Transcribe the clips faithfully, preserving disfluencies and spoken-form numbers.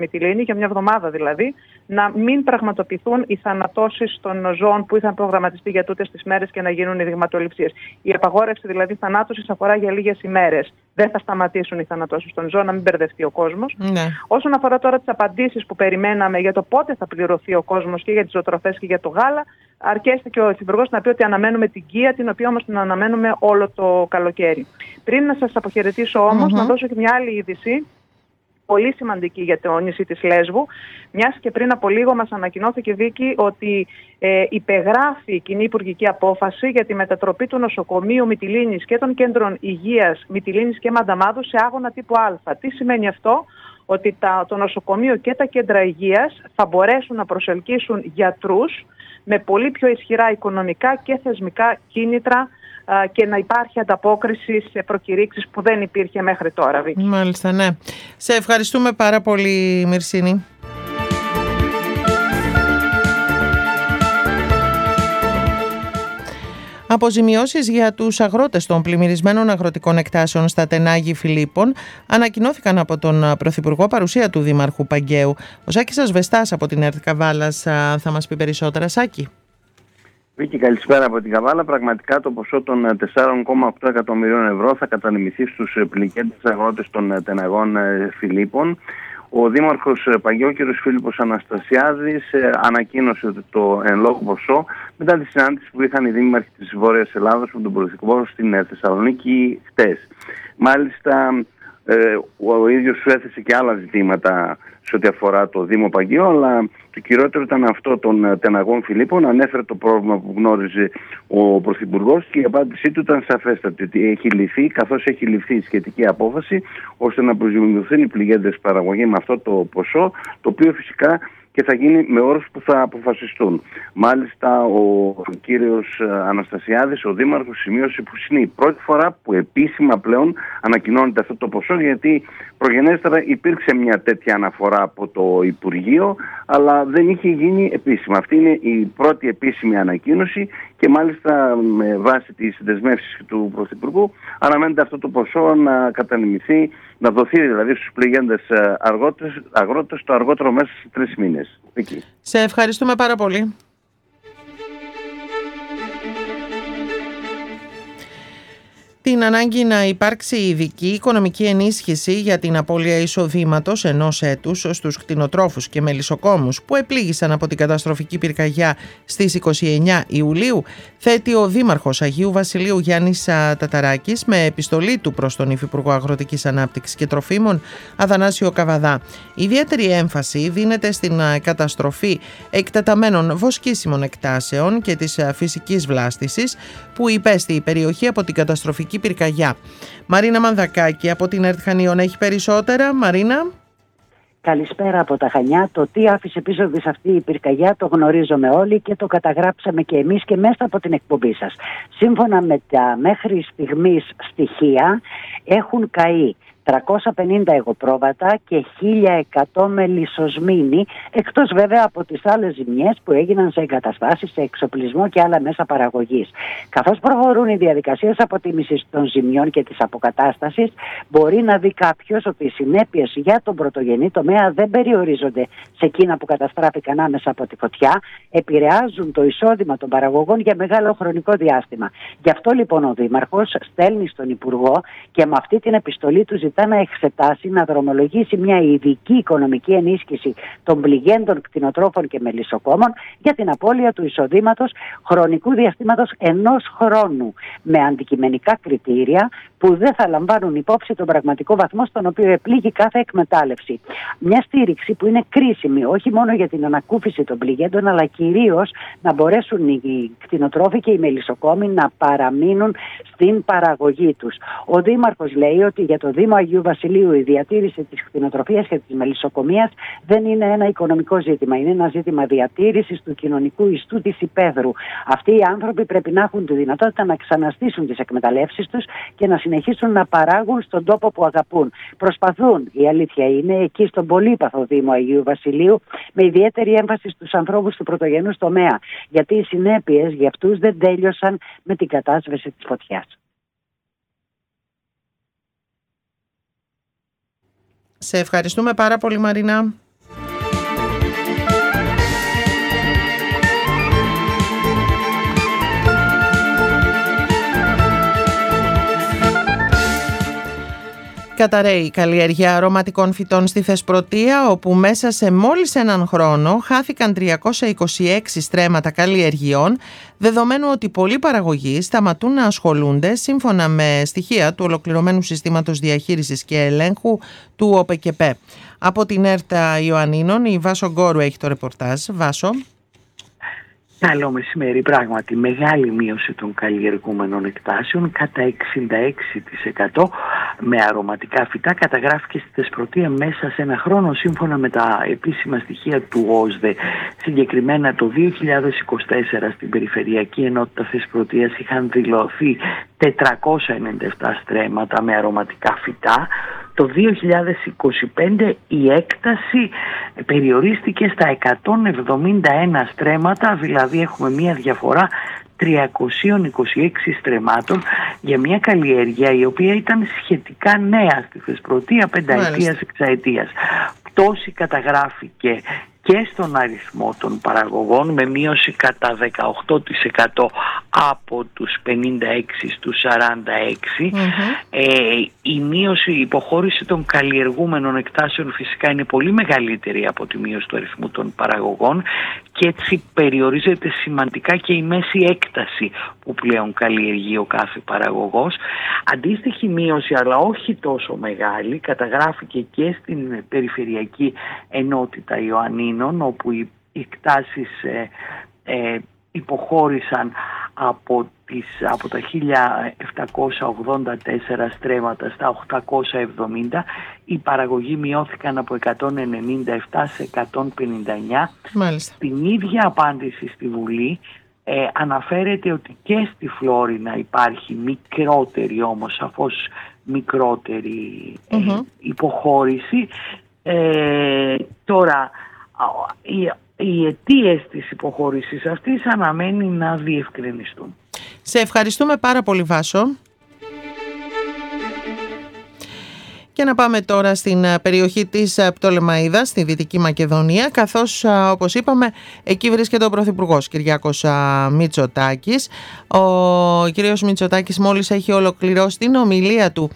Μυτιλήνη, για μια εβδομάδα δηλαδή, να μην πραγματοποιηθούν οι θανατώσεις των ζώων που είχαν προγραμματιστεί για τούτες τις μέρες και να γίνουν οι δειγματοληψίες. Η απαγόρευση δηλαδή θανάτωσης αφορά για λίγες ημέρες. Δεν θα σταματήσουν οι θανατώσεις των ζώων, να μην μπερδευτεί ο κόσμος. Ναι. Όσον αφορά τώρα τις απαντήσεις που περιμέναμε για το πότε θα πληρωθεί ο κόσμος και για τις ζωοτροφές και για το γάλα, αρκέστηκε ο Υφυπουργός να πει ότι αναμένουμε την Κία, την οποία όμως την αναμένουμε όλο το καλοκαίρι. Πριν να σας αποχαιρετήσω όμως, mm-hmm. να δώσω και μια άλλη είδηση, πολύ σημαντική για το νησί της Λέσβου, μιας και πριν από λίγο μας ανακοινώθηκε, Βίκη, ότι ε, υπεγράφει η κοινή υπουργική απόφαση για τη μετατροπή του νοσοκομείου Μυτιλήνης και των κέντρων υγείας Μυτιλήνης και Μανταμάδου σε άγωνα τύπου Α. Τι σημαίνει αυτό? Ότι τα, το νοσοκομείο και τα κέντρα υγείας θα μπορέσουν να προσελκύσουν γιατρούς με πολύ πιο ισχυρά οικονομικά και θεσμικά κίνητρα και να υπάρχει ανταπόκριση σε προκηρύξεις που δεν υπήρχε μέχρι τώρα. Βίκη. Μάλιστα, ναι. Σε ευχαριστούμε πάρα πολύ, Μυρσίνη. Αποζημιώσεις για τους αγρότες των πλημμυρισμένων αγροτικών εκτάσεων στα Τενάγη Φιλίππων ανακοινώθηκαν από τον Πρωθυπουργό, παρουσία του Δήμαρχου Παγκαίου. Ο Σάκης Ασβεστάς από την ΕΡΤ Καβάλας θα μας πει περισσότερα. Σάκη. Βίκη, καλησπέρα από την Καβάλα. Πραγματικά το ποσό των τεσσάρων κόμμα οκτώ εκατομμυρίων ευρώ θα κατανεμηθεί στους πληγέντες αγρότες των Τεναγών Φιλίππων. Ο Δήμαρχος Παγκαίου, κ. Φίλιππος Αναστασιάδης, ανακοίνωσε ότι το εν λόγω ποσό μετά τη συνάντηση που είχαν οι δήμαρχοι της Βόρειας Ελλάδας με τον Πρωθυπουργό στην Θεσσαλονίκη χτες. Μάλιστα, ε, ο ίδιος σου έθεσε και άλλα ζητήματα σε ό,τι αφορά το Δήμο Παγκαίου, αλλά το κυριότερο ήταν αυτό των Τεναγών Φιλίππων. Ανέφερε το πρόβλημα που γνώριζε ο Πρωθυπουργός και η απάντησή του ήταν σαφέστατη, ότι έχει ληφθεί, καθώς έχει ληφθεί η σχετική απόφαση, ώστε να προσδημιωθούν οι πληγέντες παραγωγή με αυτό το ποσό, το οποίο φυσικά και θα γίνει με όρους που θα αποφασιστούν. Μάλιστα, ο κύριος Αναστασιάδης, ο Δήμαρχος, σημείωσε που είναι η πρώτη φορά που επίσημα πλέον ανακοινώνεται αυτό το ποσό, γιατί προγενέστερα υπήρξε μια τέτοια αναφορά από το Υπουργείο, αλλά δεν είχε γίνει επίσημα. Αυτή είναι η πρώτη επίσημη ανακοίνωση και μάλιστα με βάση τις δεσμεύσεις του Πρωθυπουργού αναμένεται αυτό το ποσό να κατανεμηθεί, να δοθεί δηλαδή στους πληγέντες αγρότες, αγρότες το αργότερο μέσα σε τρεις μήνες. Εκεί. Σε ευχαριστούμε πάρα πολύ. Την ανάγκη να υπάρξει ειδική οικονομική ενίσχυση για την απώλεια εισοδήματος ενός έτους στους κτηνοτρόφους και μελισσοκόμους που επλήγησαν από την καταστροφική πυρκαγιά στις είκοσι εννέα Ιουλίου θέτει ο Δήμαρχος Αγίου Βασιλείου Γιάννης Ταταράκης με επιστολή του προς τον Υφυπουργό Αγροτικής Ανάπτυξης και Τροφίμων Αθανάσιο Καβαδά. Ιδιαίτερη έμφαση δίνεται στην καταστροφή εκτεταμένων βοσκήσιμων εκτάσεων και της φυσικής βλάστησης που υπέστη η περιοχή από την καταστροφική πυρκαγιά. Μαρίνα Μανδακάκη από την ΕΡΤ Χανίων έχει περισσότερα. Μαρίνα. Καλησπέρα από τα Χανιά. Το τι άφησε πίσω της αυτή η πυρκαγιά το γνωρίζουμε όλοι και το καταγράψαμε και εμείς και μέσα από την εκπομπή σας. Σύμφωνα με τα μέχρι στιγμής στοιχεία έχουν καεί τριακόσια πενήντα εγωπρόβατα και χίλια εκατό μελισσοσμήνη, εκτός βέβαια από τις άλλες ζημιές που έγιναν σε εγκαταστάσεις, σε εξοπλισμό και άλλα μέσα παραγωγής. Καθώς προχωρούν οι διαδικασίες αποτίμησης των ζημιών και της αποκατάστασης, μπορεί να δει κάποιος ότι οι συνέπειες για τον πρωτογενή τομέα δεν περιορίζονται σε εκείνα που καταστράφηκαν άμεσα από τη φωτιά, επηρεάζουν το εισόδημα των παραγωγών για μεγάλο χρονικό διάστημα. Γι' αυτό λοιπόν ο Δήμαρχος στέλνει στον Υπουργό και με αυτή την επιστολή του ζητά να εξετάσει, να δρομολογήσει μια ειδική οικονομική ενίσχυση των πληγέντων κτηνοτρόφων και μελισσοκόμων για την απώλεια του εισοδήματος χρονικού διαστήματος ενός χρόνου, με αντικειμενικά κριτήρια που δεν θα λαμβάνουν υπόψη τον πραγματικό βαθμό στον οποίο επλήγει κάθε εκμετάλλευση. Μια στήριξη που είναι κρίσιμη όχι μόνο για την ανακούφιση των πληγέντων, αλλά κυρίως να μπορέσουν οι κτηνοτρόφοι και οι μελισσοκόμοι να παραμείνουν στην παραγωγή τους. Ο Δήμαρχος λέει ότι για το Δήμο Αγίου Βασιλείου η διατήρηση της κτηνοτροφίας και της μελισσοκομείας δεν είναι ένα οικονομικό ζήτημα, είναι ένα ζήτημα διατήρησης του κοινωνικού ιστού της υπαίθρου. Αυτοί οι άνθρωποι πρέπει να έχουν τη δυνατότητα να ξαναστήσουν τις εκμεταλλεύσεις τους και να συνεχίσουν να παράγουν στον τόπο που αγαπούν. Προσπαθούν, η αλήθεια είναι, εκεί στον πολύπαθο Δήμο Αγίου Βασιλείου, με ιδιαίτερη έμφαση στους ανθρώπους του πρωτογενούς τομέα, γιατί οι συνέπειες για αυτούς δεν τέλειωσαν με την κατάσβεση της φωτιάς. Σε ευχαριστούμε πάρα πολύ, Μαρίνα. καταραίει η καλλιέργεια αρωματικών φυτών στη Θεσπρωτεία, όπου μέσα σε μόλις έναν χρόνο χάθηκαν τριακόσια είκοσι έξι στρέμματα καλλιεργειών, δεδομένου ότι πολλοί παραγωγοί σταματούν να ασχολούνται, σύμφωνα με στοιχεία του Ολοκληρωμένου Συστήματος Διαχείρισης και Ελέγχου του ΟΠΕΚΕΠΕ. Από την ΕΡΤΑ Ιωαννίνων, η Βάσο Γκόρου έχει το ρεπορτάζ. Βάσο. Καλό μεσημέρι. Πράγματι, μεγάλη μείωση των καλλιεργούμενων εκτάσεων, κατά εξήντα έξι τοις εκατό με αρωματικά φυτά, καταγράφηκε στη Θεσπρωτεία μέσα σε ένα χρόνο, σύμφωνα με τα επίσημα στοιχεία του ΟΣΔΕ. Συγκεκριμένα το δύο χιλιάδες είκοσι τέσσερα στην Περιφερειακή Ενότητα Θεσπρωτείας είχαν δηλωθεί τετρακόσια ενενήντα επτά στρέμματα με αρωματικά φυτά. Το δύο χιλιάδες είκοσι πέντε η έκταση περιορίστηκε στα εκατόν εβδομήντα ένα στρέμματα, δηλαδή έχουμε μία διαφορά τριακόσια είκοσι έξι στρεμμάτων για μια καλλιέργεια η οποία ήταν σχετικά νέα στη Θεσπρωτεία, πενταετίας, εξαετίας. Πτώση καταγράφηκε και στον αριθμό των παραγωγών, με μείωση κατά δεκαοκτώ τοις εκατό από τους πενήντα έξι στους σαράντα έξι. Mm-hmm. Ε, η μείωση, η υποχώρηση των καλλιεργούμενων εκτάσεων φυσικά είναι πολύ μεγαλύτερη από τη μείωση του αριθμού των παραγωγών, και έτσι περιορίζεται σημαντικά και η μέση έκταση που πλέον καλλιεργεί ο κάθε παραγωγός. Αντίστοιχη μείωση, αλλά όχι τόσο μεγάλη, καταγράφηκε και στην Περιφερειακή Ενότητα Ιωαννίνων, όπου οι εκτάσεις ε, ε, υποχώρησαν από, τις, από τα χίλια επτακόσια ογδόντα τέσσερα στρέμματα στα οκτακόσια εβδομήντα. Οι παραγωγοί μειώθηκαν από εκατόν ενενήντα επτά σε εκατόν πενήντα εννιά. Μάλιστα. Την ίδια απάντηση στη Βουλή ε, αναφέρεται ότι και στη Φλόρινα υπάρχει μικρότερη, όμως σαφώς μικρότερη ε, mm-hmm. υποχώρηση. Ε, τώρα οι, οι αιτίες της υποχώρησης αυτής αναμένει να διευκρινιστούν. Σε ευχαριστούμε πάρα πολύ, Βάσο. Και να πάμε τώρα στην περιοχή της Πτολεμαΐδας, στη Δυτική Μακεδονία, καθώς, όπως είπαμε, εκεί βρίσκεται ο Πρωθυπουργός Κυριάκος Μητσοτάκης. Ο κύριος Μητσοτάκης μόλις έχει ολοκληρώσει την ομιλία του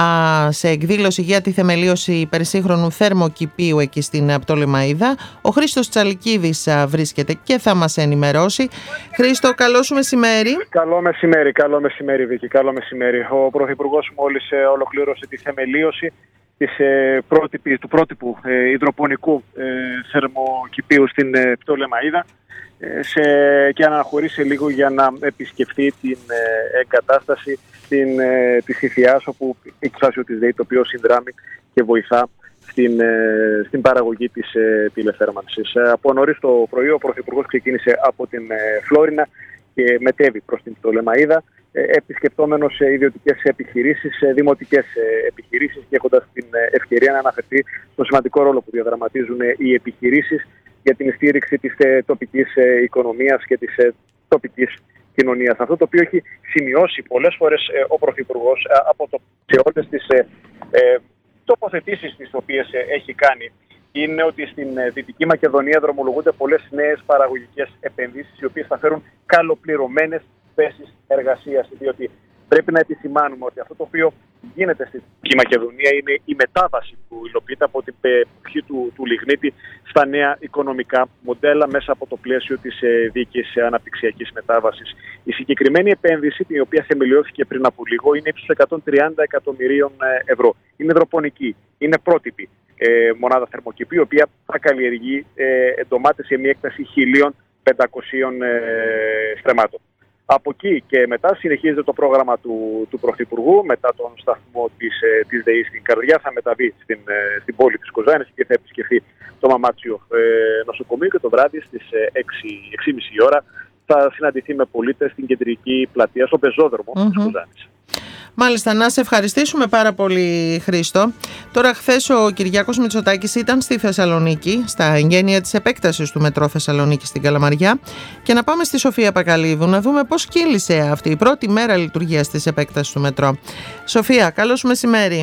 σε εκδήλωση για τη θεμελίωση υπερσύγχρονου θερμοκηπίου εκεί στην Πτολεμαΐδα. Ο Χρήστος Τσαλικίδης βρίσκεται και θα μας ενημερώσει. Χρήστο, καλό σου μεσημέρι. Καλό μεσημέρι, καλό μεσημέρι, Βίκη, καλό μεσημέρι. Ο Πρωθυπουργός μόλις ολοκλήρωσε τη θεμελίωση της, ε, πρότυπη, του πρότυπου ε, υδροπονικού ε, θερμοκηπίου στην ε, Πτολεμαΐδα ε, σε, και αναχωρήσει λίγο για να επισκεφτεί την ε, εγκατάσταση την, ε, της Ιθιάς, όπου έχει φτάσει ο της ΔΕΗ, το οποίο συνδράμει και βοηθά στην, ε, στην παραγωγή της ε, τηλεθέρμανσης. Ε, από νωρίς το πρωί ο Πρωθυπουργός ξεκίνησε από την ε, Φλόρινα και μετέβη προς την Πτολεμαΐδα, επισκεπτόμενος σε ιδιωτικές επιχειρήσεις, σε δημοτικές επιχειρήσεις, και έχοντας την ευκαιρία να αναφερθεί στο σημαντικό ρόλο που διαδραματίζουν οι επιχειρήσεις για την στήριξη της τοπικής οικονομίας και της τοπικής κοινωνίας. Αυτό το οποίο έχει σημειώσει πολλές φορές ο Πρωθυπουργός από το, σε όλες τις ε, ε, τοποθετήσεις τις οποίες έχει κάνει, είναι ότι στην Δυτική Μακεδονία δρομολογούνται πολλές νέες παραγωγικές επενδύσεις, οι οποίες θα φέρουν καλοπληρωμένες θέσεις εργασίας, διότι πρέπει να επισημάνουμε ότι αυτό το οποίο γίνεται στη Δυτική Μακεδονία είναι η μετάβαση που υλοποιείται από την εποχή του, του Λιγνίτη στα νέα οικονομικά μοντέλα μέσα από το πλαίσιο της ε, δίκης αναπτυξιακής μετάβασης. Η συγκεκριμένη επένδυση, η οποία θεμελιώθηκε πριν από λίγο, είναι ύψους εκατόν τριάντα εκατομμυρίων ευρώ. Είναι υδροπονική, είναι πρότυπη ε, μονάδα θερμοκηπίου, η οποία θα καλλιεργεί ε, ντομάτες σε μια έκταση χίλια πεντακόσιων ε, στρεμμάτων. Από εκεί και μετά συνεχίζεται το πρόγραμμα του, του Πρωθυπουργού. Μετά τον σταθμό της, ε, της ΔΕΗ στην Καρδιά θα μεταβεί στην, ε, στην πόλη της Κοζάνης και θα επισκεφθεί το Μαμάτσιο ε, νοσοκομείο, και το βράδυ στις ε, έξι και μισή η ώρα θα συναντηθεί με πολίτες στην κεντρική πλατεία, στο πεζόδρομο mm-hmm. της Κοζάνης. Μάλιστα, να σε ευχαριστήσουμε πάρα πολύ, Χρήστο. Τώρα, χθες ο Κυριάκος Μητσοτάκης ήταν στη Θεσσαλονίκη, στα εγγένεια της επέκτασης του μετρό Θεσσαλονίκη στην Καλαμαριά, και να πάμε στη Σοφία Πακαλίδου να δούμε πώς κύλησε αυτή η πρώτη μέρα λειτουργίας της επέκτασης του μετρό. Σοφία, καλώς μεσημέρι.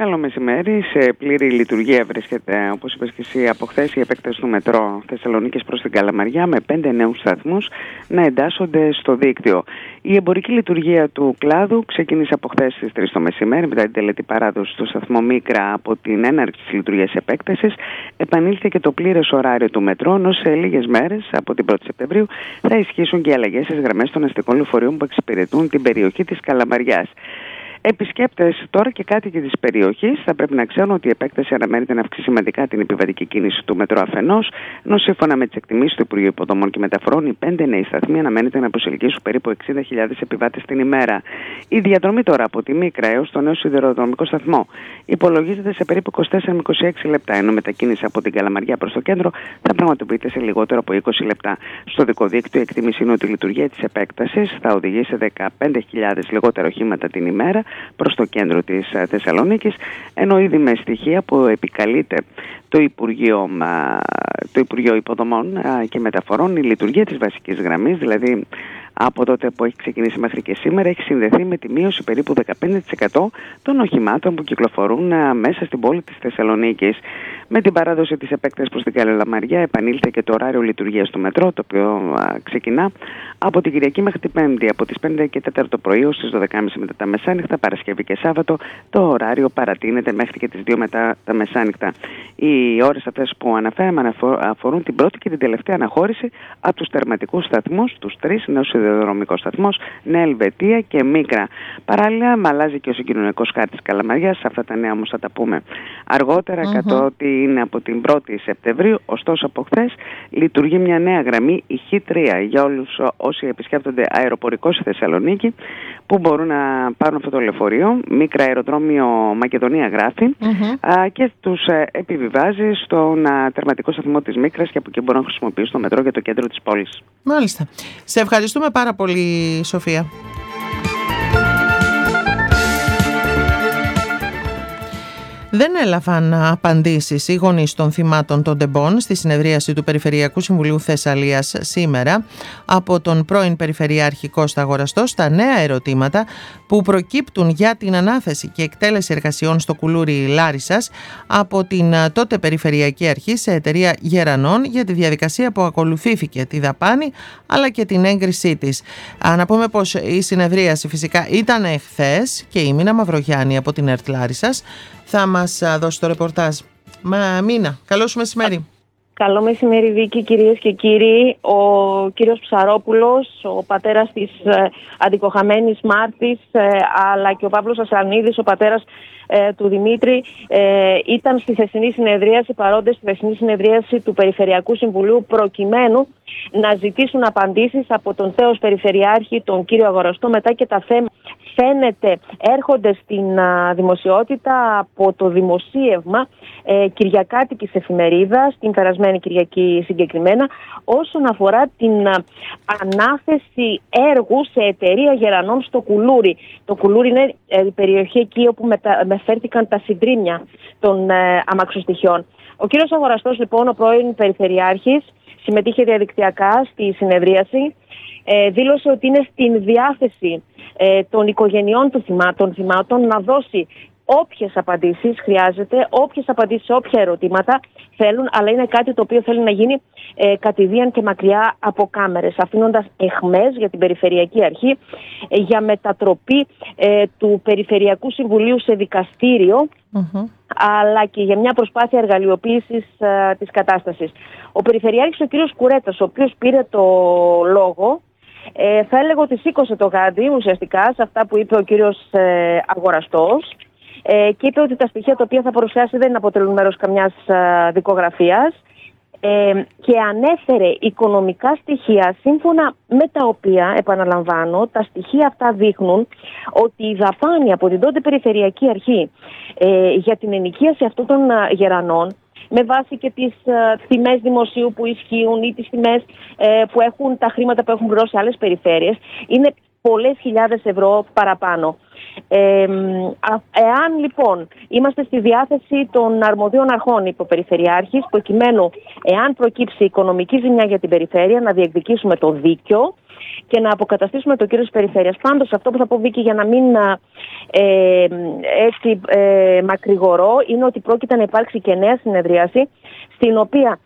Καλό μεσημέρι. Σε πλήρη λειτουργία βρίσκεται, όπως είπες και εσύ, από χθες η επέκταση του μετρό Θεσσαλονίκης προς την Καλαμαριά με πέντε νέους σταθμούς να εντάσσονται στο δίκτυο. Η εμπορική λειτουργία του κλάδου ξεκίνησε από χθες στις τρεις το μεσημέρι, μετά την τελετή παράδοση του σταθμό Μίκρα. Από την έναρξη της λειτουργίας επέκτασης επανήλθε και το πλήρες ωράριο του μετρό, ενώ σε λίγες μέρες, από την πρώτη Σεπτεμβρίου, θα ισχύσουν και αλλαγές στις γραμμές των αστικών λεωφορείων που εξυπηρετούν την περιοχή της Καλαμαριάς. Επισκέπτες τώρα και κάτοικοι της περιοχής θα πρέπει να ξέρουν ότι η επέκταση αναμένεται να αυξήσει σημαντικά την επιβατική κίνηση του μετρό αφενός, ενώ σύμφωνα με τις εκτιμήσεις του Υπουργείου Υποδομών και Μεταφορών, οι πέντε νέοι σταθμοί αναμένεται να προσελκύσουν περίπου εξήντα χιλιάδες επιβάτες την ημέρα. Η διαδρομή τώρα από τη Μίκρα έως το νέο σιδηροδρομικό σταθμό υπολογίζεται σε περίπου είκοσι τέσσερα με είκοσι έξι λεπτά, ενώ μετακίνηση από την Καλαμαριά προς το κέντρο θα πραγματοποιείται σε λιγότερο από είκοσι λεπτά. Στο δικό δίκτυο, η εκτίμηση είναι ότι η λειτουργία της επέκτασης θα οδηγήσει σε δεκαπέντε χιλιάδες λιγότερα οχήματα την ημέρα προς το κέντρο της Θεσσαλονίκης, ενώ ήδη με στοιχεία που επικαλείται το Υπουργείο, το Υπουργείο Υποδομών και Μεταφορών, η λειτουργία της βασικής γραμμής, δηλαδή από τότε που έχει ξεκινήσει μέχρι και σήμερα, έχει συνδεθεί με τη μείωση περίπου δεκαπέντε τοις εκατό των οχημάτων που κυκλοφορούν μέσα στην πόλη της Θεσσαλονίκης. Με την παράδοση της επέκτασης προς την Καλαμαριά επανήλθε και το ωράριο λειτουργίας του μετρό, το οποίο α, ξεκινά από την Κυριακή μέχρι την Πέμπτη, από τις πέντε και τέσσερα το πρωί ως τις δώδεκα και μισή μετά τα μεσάνυχτα, Παρασκευή και Σάββατο το ωράριο παρατείνεται μέχρι και τις δύο μετά τα μεσάνυχτα. Οι ώρες αυτές που αναφέραμε αφορούν την πρώτη και την τελευταία αναχώρηση από τους τερματικούς σταθμούς, τους τρεις, νέος σιδηροδρομικός σταθμός, Νέα Ελβετία και Μίκρα. Παράλληλα, αλλάζει και ο συγκοινωνικός χάρτης Καλαμαριάς. Αυτά τα νέα όμως θα τα πούμε αργότερα, mm-hmm. καθότι είναι από την πρώτη Σεπτεμβρίου. Ωστόσο, από χθες λειτουργεί μια νέα γραμμή, η Χ τρία, για όλους όσοι επισκέπτονται αεροπορικό στη Θεσσαλονίκη, που μπορούν να πάρουν αυτό το λεωφορείο. Μίκρα αεροδρόμιο Μακεδονία γράφει, mm-hmm. α, και τους ε, επιβιβάζει στον α, τερματικό σταθμό της Μίκρας, και από εκεί μπορούν να χρησιμοποιήσουν το μετρό για το κέντρο της πόλης. Μάλιστα. Σε ευχαριστούμε πάρα πολύ, Σοφία. Δεν έλαβαν απαντήσεις οι γονείς των θυμάτων των τεμπών στη συνεδρίαση του Περιφερειακού Συμβουλίου Θεσσαλίας σήμερα από τον πρώην Περιφερειάρχη Κώστα Αγοραστό στα νέα ερωτήματα που προκύπτουν για την ανάθεση και εκτέλεση εργασιών στο κουλούρι Λάρισσας από την τότε Περιφερειακή Αρχή σε εταιρεία Γερανών για τη διαδικασία που ακολουθήθηκε, τη δαπάνη αλλά και την έγκρισή της. Να πούμε πως η συνεδρίαση φυσικά ήταν εχθές και η Μίνα Μαυρογιάννη από την ΕΡΤ Λάρισσας θα μας δώσει το ρεπορτάζ. Μα Μίνα, καλό σου μεσημέρι. Καλό μεσημέρι, Βίκη, κυρίες και κύριοι. Ο κύριος Ψαρόπουλος, ο πατέρας της ε, αντικοχαμένης Μάρτης, ε, αλλά και ο Παύλος Ασανίδης, ο πατέρας ε, του Δημήτρη, ε, ήταν στη χθεσινή συνεδρίαση, παρόντες στη χθεσινή συνεδρίαση του Περιφερειακού Συμβουλίου, προκειμένου να ζητήσουν απαντήσεις από τον θέος Περιφερειάρχη, τον κύριο Αγοραστό, μετά και τα θέματα φαίνεται έρχονται στην α, δημοσιότητα από το δημοσίευμα ε, Κυριακάτικης Εφημερίδας, την περασμένη Κυριακή συγκεκριμένα, όσον αφορά την α, ανάθεση έργου σε εταιρεία Γερανών στο Κουλούρι. Το Κουλούρι είναι ε, η περιοχή εκεί όπου μετα, μεταφέρθηκαν τα συντρίμμια των ε, αμαξοστοιχειών. Ο κύριος Αγοραστός, λοιπόν, ο πρώην Περιφερειάρχης, συμμετείχε διαδικτυακά στη συνεδρίαση. Ε, δήλωσε ότι είναι στην διάθεση ε, των οικογενειών του θυμά, των θυμάτων να δώσει όποιες απαντήσεις χρειάζεται, όποιες απαντήσεις, όποια ερωτήματα θέλουν, αλλά είναι κάτι το οποίο θέλει να γίνει ε, κατηδίαν και μακριά από κάμερες, αφήνοντας εχμές για την Περιφερειακή Αρχή ε, για μετατροπή ε, του Περιφερειακού Συμβουλίου σε δικαστήριο, mm-hmm. αλλά και για μια προσπάθεια εργαλειοποίησης ε, της κατάστασης. Ο Περιφερειάρχης, ο κ. Κουρέτας, ο οποίος πήρε το λόγο, ε, θα έλεγα ότι σήκωσε το γάντι ουσιαστικά σε αυτά που είπε ο κύριος ε, Αγοραστός, ε, και είπε ότι τα στοιχεία τα οποία θα παρουσιάσει δεν αποτελούν μέρος καμιάς ε, δικογραφίας, ε, και ανέφερε οικονομικά στοιχεία σύμφωνα με τα οποία, επαναλαμβάνω, τα στοιχεία αυτά δείχνουν ότι η δαπάνη από την τότε Περιφερειακή Αρχή ε, για την ενοικίαση αυτών των ε, γερανών, με βάση και τις uh, τιμές δημοσίου που ισχύουν ή τις τιμές uh, που έχουν τα χρήματα που έχουν πληρώσει άλλες περιφέρειες, είναι πολλές χιλιάδες ευρώ παραπάνω. Ε, εάν λοιπόν είμαστε στη διάθεση των αρμοδίων αρχών υποπεριφερειάρχης, προκειμένου εάν προκύψει οικονομική ζημιά για την περιφέρεια να διεκδικήσουμε το δίκαιο και να αποκαταστήσουμε το κύρος της περιφέρειας. Πάντως αυτό που θα πω, Βίκη, για να μην ε, έτσι ε, μακρηγορώ, είναι ότι πρόκειται να υπάρξει και νέα συνεδρίαση στην οποία